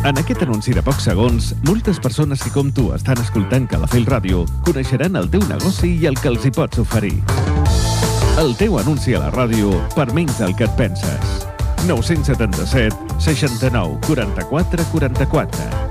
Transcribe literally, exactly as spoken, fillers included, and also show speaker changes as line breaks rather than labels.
En aquest anunci de pocs segons, moltes persones que com tu estan escoltant Calafell Ràdio coneixeran el teu negoci i el que els hi pots oferir. El teu anunci a la ràdio per menys del que et penses. nou set set, seixanta-nou, quaranta-quatre, quaranta-quatre.